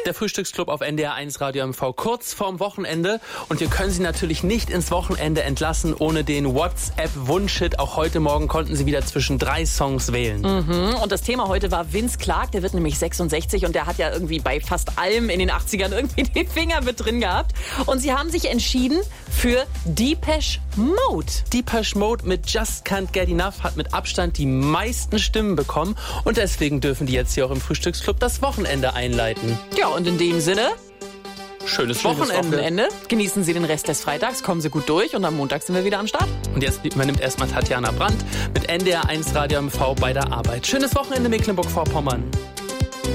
Der Frühstücksclub auf NDR 1 Radio MV kurz vorm Wochenende. Und wir können Sie natürlich nicht ins Wochenende entlassen ohne den WhatsApp-Wunsch-Hit. Auch heute Morgen konnten Sie wieder zwischen 3 Songs wählen. Und das Thema heute war Vince Clarke. Der wird nämlich 66 und der hat ja irgendwie bei fast allem in den 80ern irgendwie die Finger mit drin gehabt. Und Sie haben sich entschieden für Depeche Mode. Depeche Mode mit Just Can't Get Enough hat mit Abstand die meisten Stimmen bekommen. Und deswegen dürfen die jetzt hier auch im Frühstücksclub das Wochenende einleiten. Ja, und in dem Sinne, Schönes Wochenende. Genießen Sie den Rest des Freitags, kommen Sie gut durch und am Montag sind wir wieder am Start. Und jetzt übernimmt erstmal Tatjana Brandt mit NDR 1 Radio MV bei der Arbeit. Schönes Wochenende, Mecklenburg-Vorpommern.